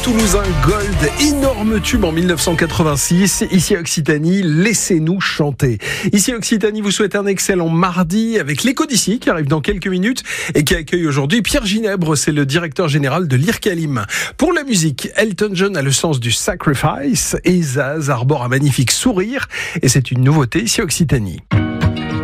Toulousain Gold, énorme tube en 1986. Ici à Occitanie, laissez-nous chanter. Ici à Occitanie, vous souhaite un excellent mardi avec l'Écho d'ici qui arrive dans quelques minutes et qui accueille aujourd'hui Pierre Ginèbre, c'est le directeur général de l'IRCALIM. Pour la musique, Elton John a le sens du sacrifice et Zaz arbore un magnifique sourire et c'est une nouveauté ici à Occitanie.